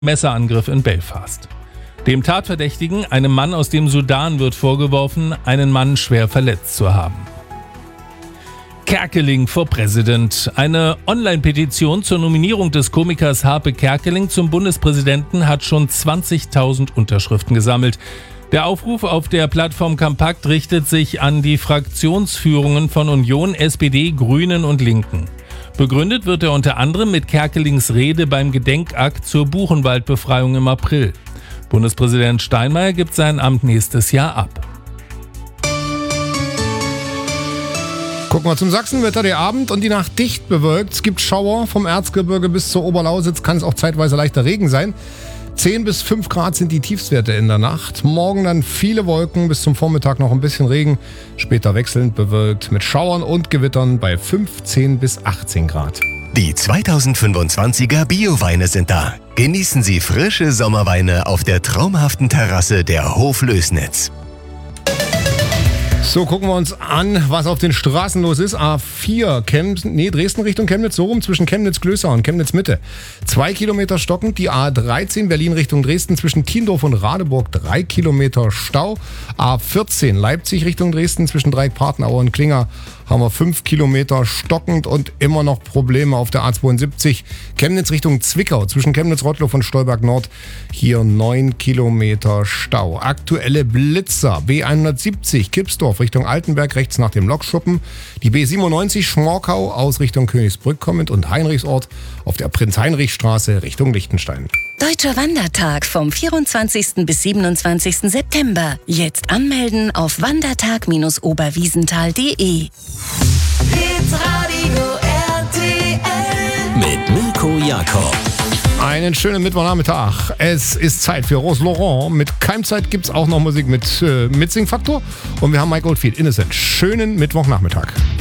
Messerangriff in Belfast. Dem Tatverdächtigen, einem Mann aus dem Sudan, wird vorgeworfen, einen Mann schwer verletzt zu haben. Kerkeling for President. Eine Online-Petition zur Nominierung des Komikers Harpe Kerkeling zum Bundespräsidenten hat schon 20.000 Unterschriften gesammelt. Der Aufruf auf der Plattform Compact richtet sich an die Fraktionsführungen von Union, SPD, Grünen und Linken. Begründet wird er unter anderem mit Kerkelings Rede beim Gedenkakt zur Buchenwaldbefreiung im April. Bundespräsident Steinmeier gibt sein Amt nächstes Jahr ab. Gucken wir zum Sachsenwetter. Der Abend und die Nacht dicht bewölkt. Es gibt Schauer vom Erzgebirge bis zur Oberlausitz. Kann es auch zeitweise leichter Regen sein. 10 bis 5 Grad sind die Tiefstwerte in der Nacht. Morgen dann viele Wolken, bis zum Vormittag noch ein bisschen Regen. Später wechselnd bewölkt mit Schauern und Gewittern bei 15 bis 18 Grad. Die 2025er Bio-Weine sind da. Genießen Sie frische Sommerweine auf der traumhaften Terrasse der Hof Lößnitz. So, gucken wir uns an, was auf den Straßen los ist. A4, Dresden Richtung Chemnitz, so rum zwischen Chemnitz-Glößau und Chemnitz-Mitte. 2 Kilometer stockend. Die A13, Berlin Richtung Dresden, zwischen Tiendorf und Radeburg 3 Kilometer Stau. A14, Leipzig Richtung Dresden, zwischen Dreieck-Partenau und Klinger haben wir 5 Kilometer stockend und immer noch Probleme auf der A72. Chemnitz Richtung Zwickau, zwischen Chemnitz-Rottloff und Stolberg-Nord, hier 9 Kilometer Stau. Aktuelle Blitzer, B170, Kipsdorf Richtung Altenberg, rechts nach dem Lokschuppen. Die B97 Schmorkau aus Richtung Königsbrück kommend und Heinrichsort auf der Prinz-Heinrich-Straße Richtung Liechtenstein. Deutscher Wandertag vom 24. bis 27. September. Jetzt anmelden auf wandertag-oberwiesenthal.de. Hitradio RTL Mit Mirko Jakob. Einen schönen Mittwochnachmittag. Es ist Zeit für Rose Laurent. Mit Keimzeit gibt es auch noch Musik mit Mitsingfaktor. Und wir haben Mike Oldfield, Innocent. Schönen Mittwochnachmittag.